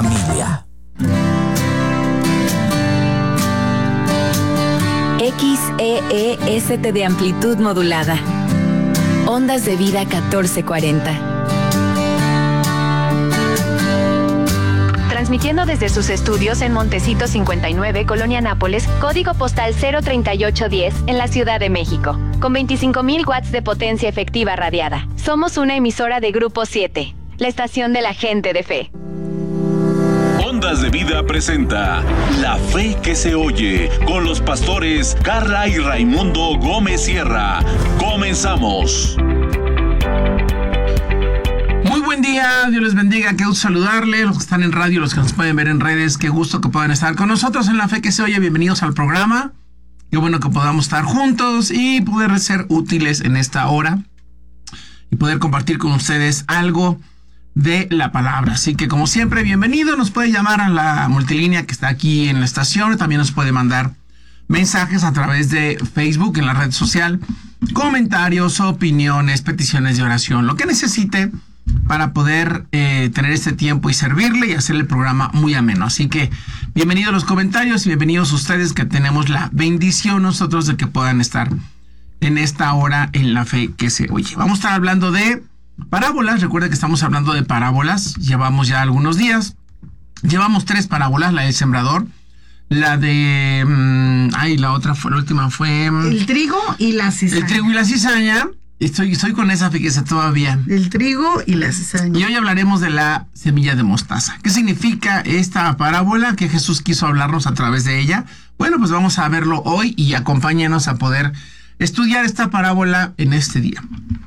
familia. XEEST de amplitud modulada. Ondas de vida 1440. Transmitiendo desde sus estudios en Montecito 59, Colonia Nápoles, código postal 03810, en la Ciudad de México, con 25,000 watts de potencia efectiva radiada. Somos una emisora de Grupo 7, la estación de la gente de fe. Ondas de Vida presenta La Fe que se oye, con los pastores Carla y Raimundo Gómez Sierra. Comenzamos. Muy buen día, Dios les bendiga, qué gusto saludarles, los que están en radio, los que nos pueden ver en redes, qué gusto que puedan estar con nosotros en La Fe que se oye. Bienvenidos al programa, qué bueno que podamos estar juntos y poder ser útiles en esta hora y poder compartir con ustedes algo de la palabra. Así que, como siempre, bienvenido. Nos puede llamar a la multilínea que está aquí en la estación. También nos puede mandar mensajes a través de Facebook, en la red social, comentarios, opiniones, peticiones de oración, lo que necesite para poder tener este tiempo y servirle y hacer el programa muy ameno. Así que bienvenidos los comentarios y bienvenidos ustedes, que tenemos la bendición nosotros de que puedan estar en esta hora en La Fe que se oye. Vamos a estar hablando de parábolas. Recuerda que estamos hablando de parábolas. Llevamos ya algunos días. Llevamos 3 parábolas: la del sembrador, la de la última fue el trigo y la cizaña. El trigo y la cizaña. Estoy con esa, fíjese, todavía. El trigo y la cizaña. Y hoy hablaremos de la semilla de mostaza. ¿Qué significa esta parábola? ¿Qué Jesús quiso hablarnos a través de ella? Bueno, pues vamos a verlo hoy y acompáñanos a poder estudiar esta parábola en este día.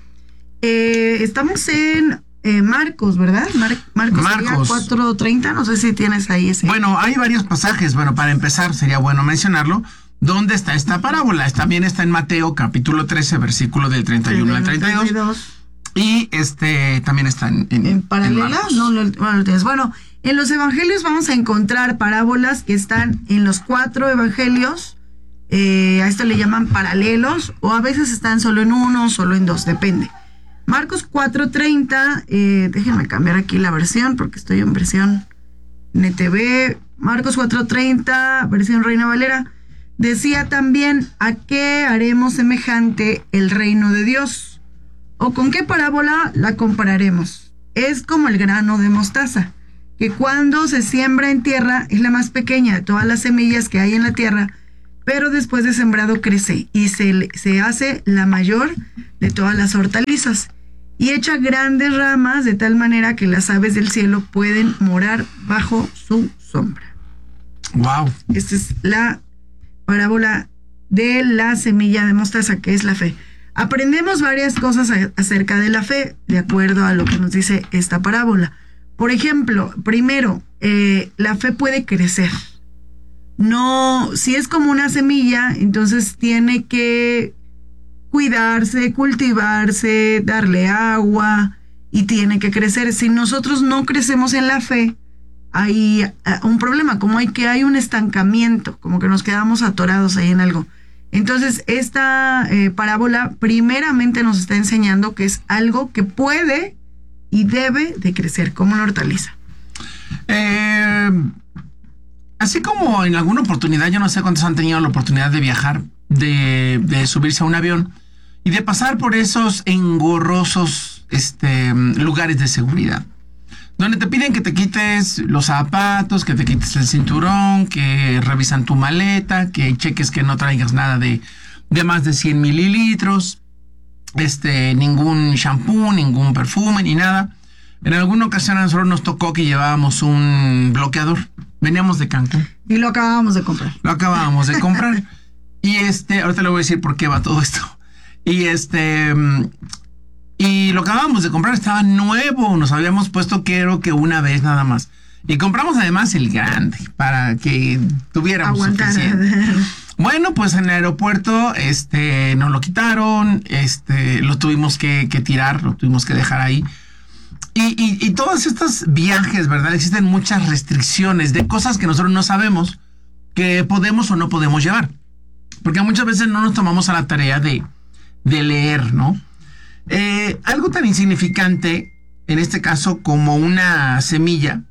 Estamos en Marcos, ¿verdad? Marcos 4:30, no sé si tienes ahí ese. Bueno, hay varios pasajes. Bueno, para empezar sería bueno mencionarlo. ¿Dónde está esta parábola? También está en Mateo capítulo 13, versículo del 31 al 32. Y también está en paralela. No lo tienes. Bueno, en los evangelios vamos a encontrar parábolas que están en los 4 evangelios. A esto le llaman paralelos, o a veces están solo en uno, solo en 2, depende. Marcos 4:30, déjenme cambiar aquí la versión porque estoy en versión NTV. Marcos 4:30, versión Reina Valera. Decía también: ¿a qué haremos semejante el reino de Dios? ¿O con qué parábola la compararemos? Es como el grano de mostaza, que cuando se siembra en tierra es la más pequeña de todas las semillas que hay en la tierra, pero después de sembrado crece y se hace la mayor de todas las hortalizas, y echa grandes ramas de tal manera que las aves del cielo pueden morar bajo su sombra. Wow. Esta es la parábola de la semilla de mostaza, que es la fe. Aprendemos varias cosas acerca de la fe, de acuerdo a lo que nos dice esta parábola. Por ejemplo, primero, la fe puede crecer. No, si es como una semilla, entonces tiene que cuidarse, cultivarse, darle agua y tiene que crecer. Si nosotros no crecemos en la fe, hay un problema, como hay un estancamiento, como que nos quedamos atorados ahí en algo. Entonces, esta parábola primeramente nos está enseñando que es algo que puede y debe de crecer, como la hortaliza. Así como en alguna oportunidad, yo no sé cuántos han tenido la oportunidad de viajar, de subirse a un avión y de pasar por esos engorrosos lugares de seguridad, donde te piden que te quites los zapatos, que te quites el cinturón, que revisan tu maleta, que cheques que no traigas nada de más de 100 mililitros, ningún shampoo, ningún perfume, ni nada. En alguna ocasión a nosotros nos tocó que llevábamos un bloqueador. Veníamos de Cancún. Y lo acabábamos de comprar. Y ahorita le voy a decir por qué va todo esto. Y lo acabábamos de comprar, estaba nuevo. Nos habíamos puesto, creo que una vez nada más. Y compramos además el grande para que tuviéramos suficiente. Bueno, pues en el aeropuerto nos lo quitaron, lo tuvimos que tirar, lo tuvimos que dejar ahí. Y todos estos viajes, ¿verdad? Existen muchas restricciones de cosas que nosotros no sabemos que podemos o no podemos llevar. Porque muchas veces no nos tomamos a la tarea de leer, ¿no? Algo tan insignificante, en este caso, como una semilla,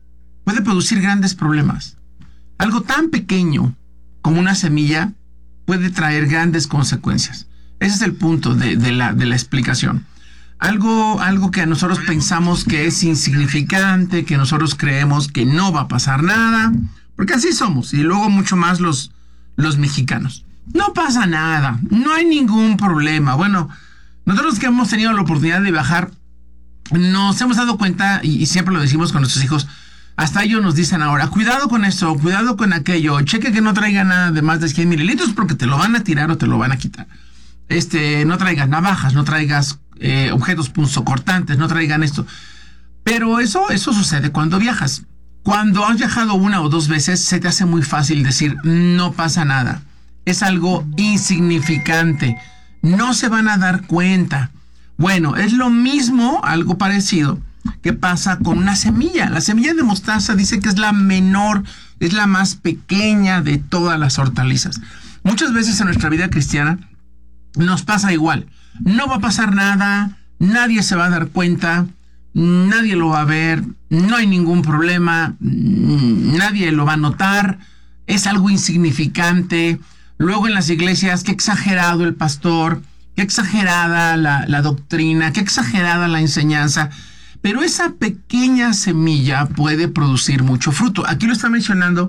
puede producir grandes problemas. Algo tan pequeño como una semilla puede traer grandes consecuencias. Ese es el punto de la explicación. Algo que nosotros pensamos que es insignificante, que nosotros creemos que no va a pasar nada, porque así somos, y luego mucho más los mexicanos. No pasa nada, no hay ningún problema. Bueno, nosotros que hemos tenido la oportunidad de viajar, nos hemos dado cuenta, y siempre lo decimos con nuestros hijos, hasta ellos nos dicen ahora, cuidado con esto, cuidado con aquello, cheque que no traiga nada de más de 100 mililitros porque te lo van a tirar o te lo van a quitar. No traigas navajas, no traigas objetos punzocortantes, no traigan esto. Pero eso sucede cuando viajas. Cuando has viajado 1 o 2 veces, se te hace muy fácil decir, no pasa nada. Es algo insignificante. No se van a dar cuenta. Bueno, es lo mismo, algo parecido, que pasa con una semilla. La semilla de mostaza dice que es la menor, es la más pequeña de todas las hortalizas. Muchas veces en nuestra vida cristiana nos pasa igual. No va a pasar nada, nadie se va a dar cuenta, nadie lo va a ver, no hay ningún problema, nadie lo va a notar, es algo insignificante. Luego en las iglesias, qué exagerado el pastor, qué exagerada la doctrina, qué exagerada la enseñanza. Pero esa pequeña semilla puede producir mucho fruto. Aquí lo está mencionando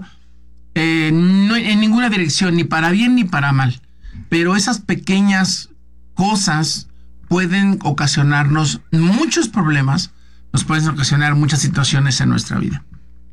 no en ninguna dirección, ni para bien ni para mal. Pero esas pequeñas cosas pueden ocasionarnos muchos problemas, nos pueden ocasionar muchas situaciones en nuestra vida.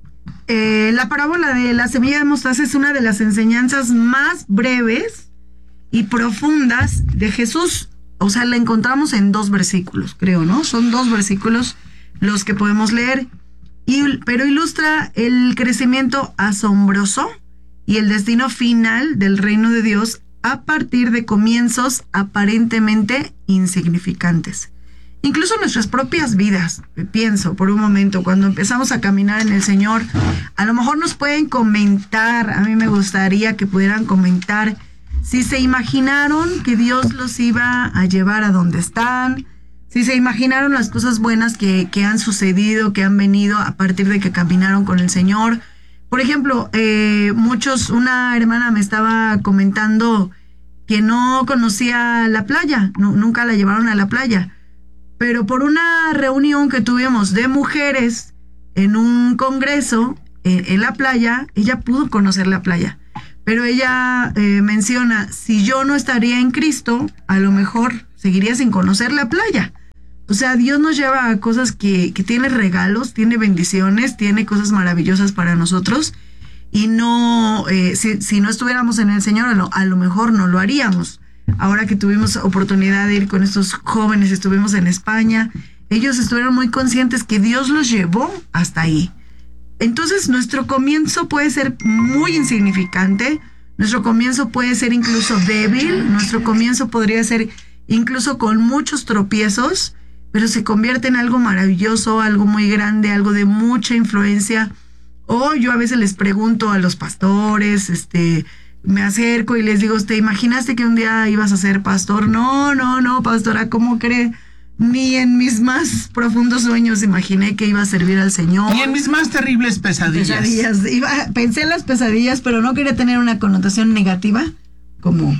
La parábola de la semilla de mostaza es una de las enseñanzas más breves y profundas de Jesús. O sea, la encontramos en 2 versículos, creo, ¿no? Son 2 versículos los que podemos leer, pero ilustra el crecimiento asombroso y el destino final del reino de Dios a partir de comienzos aparentemente insignificantes. Incluso nuestras propias vidas, pienso por un momento, cuando empezamos a caminar en el Señor, a lo mejor nos pueden comentar, a mí me gustaría que pudieran comentar, si se imaginaron que Dios los iba a llevar a donde están, si se imaginaron las cosas buenas que han sucedido, que han venido a partir de que caminaron con el Señor. Por ejemplo, una hermana me estaba comentando que no conocía la playa, nunca la llevaron a la playa, pero por una reunión que tuvimos de mujeres en un congreso en la playa, ella pudo conocer la playa. Pero ella menciona, si yo no estaría en Cristo, a lo mejor seguiría sin conocer la playa. O sea, Dios nos lleva a cosas que tiene regalos, tiene bendiciones, tiene cosas maravillosas para nosotros. Y no, si no estuviéramos en el Señor, a lo mejor no lo haríamos. Ahora que tuvimos oportunidad de ir con estos jóvenes, estuvimos en España, ellos estuvieron muy conscientes que Dios los llevó hasta ahí. Entonces, nuestro comienzo puede ser muy insignificante, nuestro comienzo puede ser incluso débil, nuestro comienzo podría ser incluso con muchos tropiezos, pero se convierte en algo maravilloso, algo muy grande, algo de mucha influencia. O yo a veces les pregunto a los pastores, me acerco y les digo, ¿te imaginaste que un día ibas a ser pastor? No, pastora, ¿cómo cree? Ni en mis más profundos sueños imaginé que iba a servir al Señor. Ni en mis más terribles pesadillas. Pensé en las pesadillas, pero no quería tener una connotación negativa, como...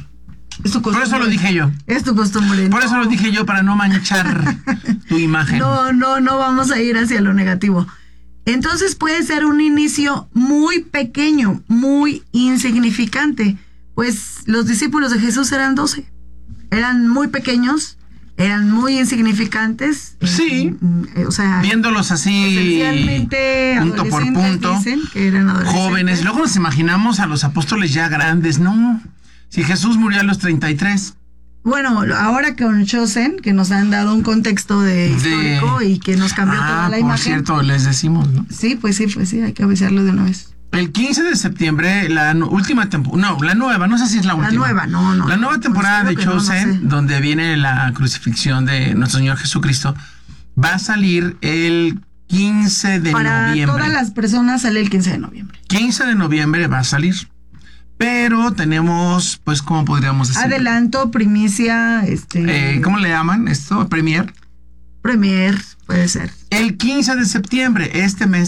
Por eso lo dije yo. Es tu costumbre. Por eso lo dije yo, para no manchar tu imagen. No vamos a ir hacia lo negativo. Entonces puede ser un inicio muy pequeño, muy insignificante. Pues los discípulos de Jesús eran 12. Eran muy pequeños, eran muy insignificantes. Sí. O sea, viéndolos así, esencialmente punto por punto, dicen que eran adolescentes. Jóvenes. Luego nos imaginamos a los apóstoles ya grandes, ¿no? Si Jesús murió a los 33. Bueno, ahora con Chosen, que nos han dado un contexto histórico y que nos cambió toda la imagen. Por cierto, les decimos, ¿no? Sí, pues sí, hay que avisarlo de una vez. El 15 de septiembre, la última temporada, no, la nueva, no sé si es la última. La nueva, no. La nueva temporada de Chosen, donde viene la crucifixión de nuestro Señor Jesucristo, va a salir el 15 de noviembre. Para todas las personas sale el 15 de noviembre. 15 de noviembre va a salir. Pero tenemos, pues, ¿cómo podríamos decir? Adelanto, primicia, ¿cómo le llaman esto? Premier, puede ser. El 15 de septiembre, este mes,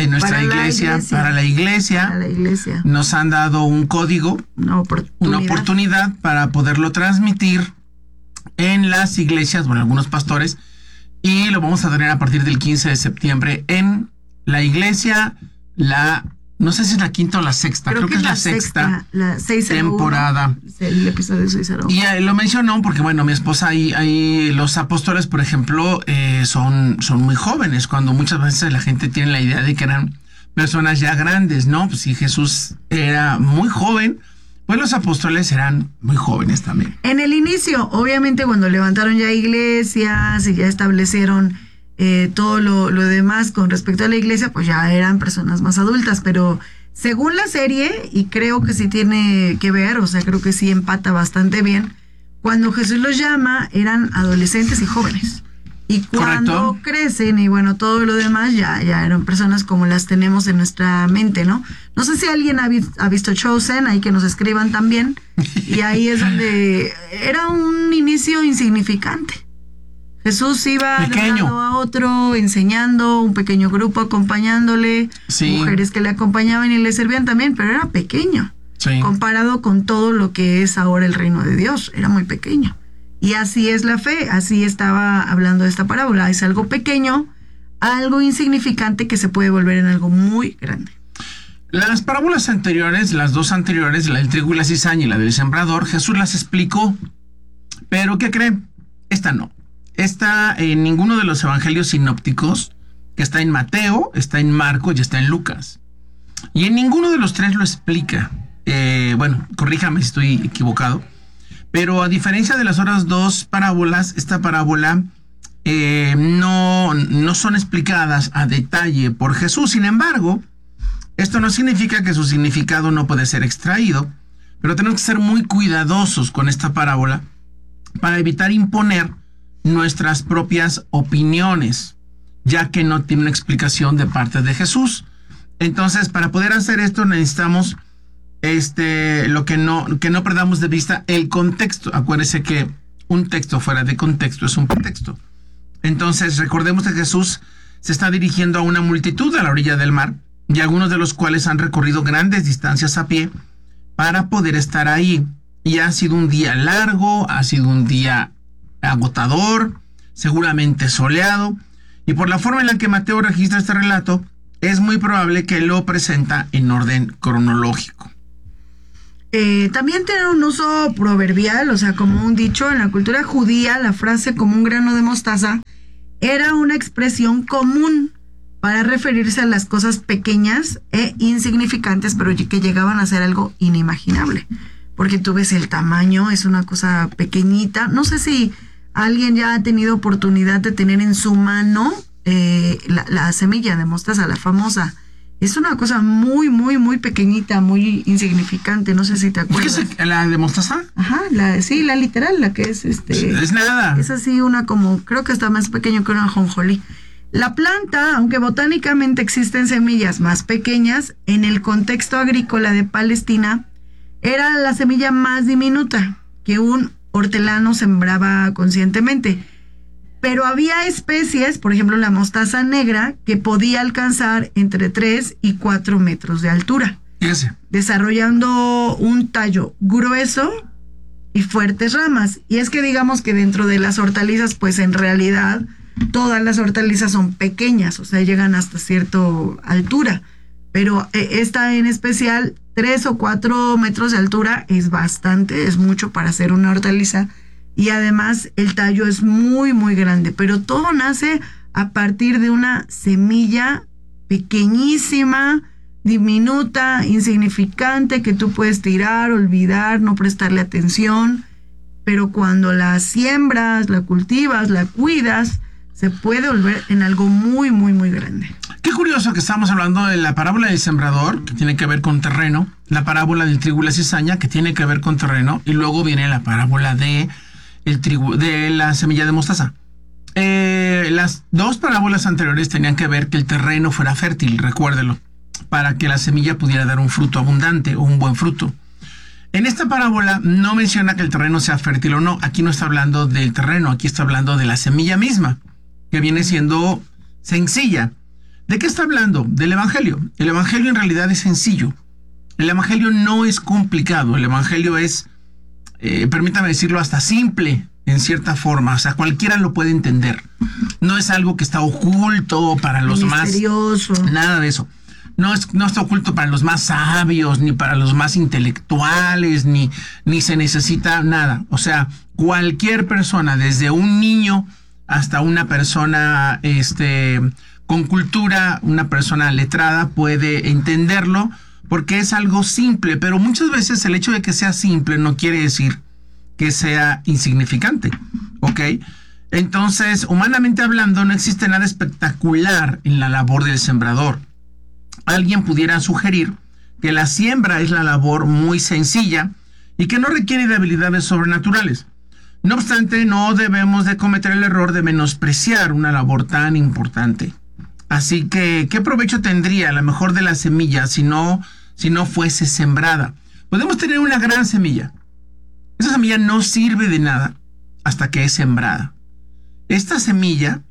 en nuestra iglesia, para la iglesia, nos han dado un código, una oportunidad para poderlo transmitir en las iglesias, bueno, algunos pastores, y lo vamos a tener a partir del 15 de septiembre en la iglesia, no sé si es la quinta o la sexta, creo que es la sexta temporada. El episodio 601. Y lo mencionó porque, bueno, mi esposa ahí los apóstoles, por ejemplo, son muy jóvenes, cuando muchas veces la gente tiene la idea de que eran personas ya grandes, ¿no? Pues si Jesús era muy joven, pues los apóstoles eran muy jóvenes también. En el inicio, obviamente, cuando levantaron ya iglesias y ya establecieron todo lo demás con respecto a la iglesia, pues ya eran personas más adultas, pero según la serie, y creo que sí tiene que ver, o sea, creo que sí empata bastante bien, cuando Jesús los llama, eran adolescentes y jóvenes. Y cuando crecen y bueno, todo lo demás, ya eran personas como las tenemos en nuestra mente, ¿no? No sé si alguien ha visto Chosen, ahí que nos escriban también, y ahí es donde era un inicio insignificante. Jesús iba de un lado a otro, enseñando, un pequeño grupo acompañándole, mujeres que le acompañaban y le servían también, pero era pequeño, comparado con todo lo que es ahora el reino de Dios, era muy pequeño. Y así es la fe, así estaba hablando de esta parábola, es algo pequeño, algo insignificante que se puede volver en algo muy grande. Las parábolas anteriores, las dos anteriores, la del trigo y la cizaña y la del sembrador, Jesús las explicó, pero ¿qué creen? Esta no. Está en ninguno de los evangelios sinópticos, que está en Mateo, está en Marcos y está en Lucas. Y en ninguno de los tres lo explica. Bueno, corríjame si estoy equivocado. Pero a diferencia de las otras dos parábolas, esta parábola no son explicadas a detalle por Jesús. Sin embargo, esto no significa que su significado no puede ser extraído, pero tenemos que ser muy cuidadosos con esta parábola para evitar imponer nuestras propias opiniones, ya que no tiene una explicación de parte de Jesús. Entonces, para poder hacer esto necesitamos que no perdamos de vista el contexto. Acuérdese que un texto fuera de contexto es un pretexto. Entonces, recordemos que Jesús se está dirigiendo a una multitud a la orilla del mar, y algunos de los cuales han recorrido grandes distancias a pie para poder estar ahí. Y ha sido un día largo, ha sido un día agotador, seguramente soleado, y por la forma en la que Mateo registra este relato, es muy probable que lo presenta en orden cronológico. También tiene un uso proverbial, o sea, como un dicho. En la cultura judía, la frase como un grano de mostaza era una expresión común para referirse a las cosas pequeñas e insignificantes, pero que llegaban a ser algo inimaginable. Porque tú ves el tamaño, es una cosa pequeñita. No sé si alguien ya ha tenido oportunidad de tener en su mano la semilla de mostaza, la famosa. Es una cosa muy, muy, muy pequeñita, muy insignificante. No sé si te acuerdas. ¿Qué es la de mostaza? Ajá, la literal, la que es Es nada. Es así una como, creo que está más pequeño que una ajonjolí. La planta, aunque botánicamente existen semillas más pequeñas, en el contexto agrícola de Palestina, era la semilla más diminuta que un hortelano sembraba conscientemente. Pero había especies, por ejemplo la mostaza negra, que podía alcanzar entre 3 y 4 metros de altura. Fíjese. Desarrollando un tallo grueso y fuertes ramas. Y es que digamos que dentro de las hortalizas, pues en realidad todas las hortalizas son pequeñas, o sea, llegan hasta cierta altura. Pero esta en especial, 3 o 4 metros de altura es bastante, es mucho para hacer una hortaliza. Y además el tallo es muy, muy grande. Pero todo nace a partir de una semilla pequeñísima, diminuta, insignificante, que tú puedes tirar, olvidar, no prestarle atención. Pero cuando la siembras, la cultivas, la cuidas, se puede volver en algo muy, muy, muy grande. Qué curioso que estamos hablando de la parábola del sembrador, que tiene que ver con terreno, la parábola del trigo y la cizaña, que tiene que ver con terreno, y luego viene la parábola de la semilla de mostaza. Las dos parábolas anteriores tenían que ver que el terreno fuera fértil, recuérdelo, para que la semilla pudiera dar un fruto abundante o un buen fruto. En esta parábola no menciona que el terreno sea fértil o no. Aquí no está hablando del terreno, aquí está hablando de la semilla misma, que viene siendo sencilla. ¿De qué está hablando? Del Evangelio. El Evangelio en realidad es sencillo. El Evangelio no es complicado. El Evangelio es, permítame decirlo, hasta simple en cierta forma. O sea, cualquiera lo puede entender. No es algo que está oculto para los misterioso. Nada de eso. No está oculto para los más sabios, ni para los más intelectuales, ni se necesita nada. O sea, cualquier persona, desde un niño hasta una persona con cultura, una persona letrada, puede entenderlo porque es algo simple. Pero muchas veces el hecho de que sea simple no quiere decir que sea insignificante, ¿ok? Entonces, humanamente hablando, no existe nada espectacular en la labor del sembrador. Alguien pudiera sugerir que la siembra es la labor muy sencilla y que no requiere de habilidades sobrenaturales. No obstante, no debemos de cometer el error de menospreciar una labor tan importante. Así que, ¿qué provecho tendría a lo mejor de la semilla si no fuese sembrada? Podemos tener una gran semilla. Esa semilla no sirve de nada hasta que es sembrada. Esta semilla,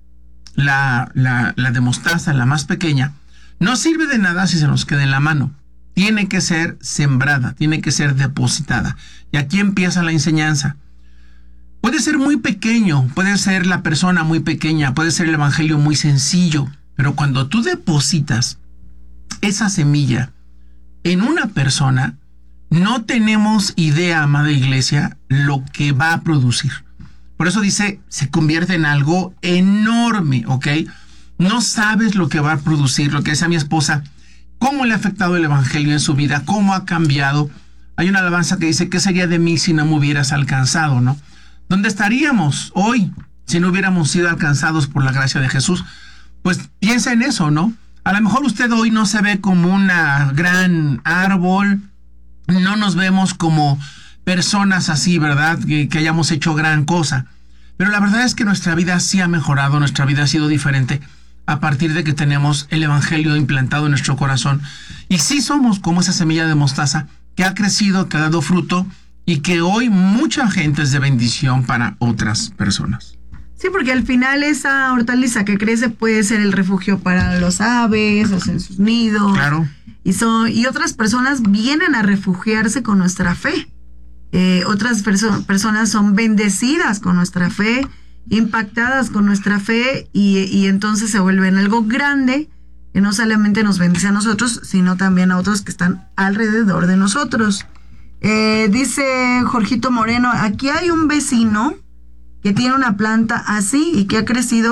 la de mostaza, la más pequeña, no sirve de nada si se nos queda en la mano. Tiene que ser sembrada, tiene que ser depositada. Y aquí empieza la enseñanza. Puede ser muy pequeño, puede ser la persona muy pequeña, puede ser el evangelio muy sencillo, pero cuando tú depositas esa semilla en una persona, no tenemos idea, amada iglesia, lo que va a producir. Por eso dice, se convierte en algo enorme, ¿ok? No sabes lo que va a producir, lo que decía mi esposa, cómo le ha afectado el evangelio en su vida, cómo ha cambiado. Hay una alabanza que dice, ¿qué sería de mí si no me hubieras alcanzado, no? ¿Dónde estaríamos hoy si no hubiéramos sido alcanzados por la gracia de Jesús? Pues piensa en eso, ¿no? A lo mejor usted hoy no se ve como una gran árbol, no nos vemos como personas así, ¿verdad? Que hayamos hecho gran cosa. Pero la verdad es que nuestra vida sí ha mejorado, nuestra vida ha sido diferente a partir de que tenemos el evangelio implantado en nuestro corazón. Y sí somos como esa semilla de mostaza que ha crecido, que ha dado fruto y que hoy mucha gente es de bendición para otras personas. Sí, porque al final esa hortaliza que crece puede ser el refugio para los aves, hacer sus nidos. Claro. Y otras personas vienen a refugiarse con nuestra fe. Otras personas son bendecidas con nuestra fe, impactadas con nuestra fe y entonces se vuelven algo grande que no solamente nos bendice a nosotros, sino también a otros que están alrededor de nosotros. Dice Jorgito Moreno, aquí hay un vecino que tiene una planta así y que ha crecido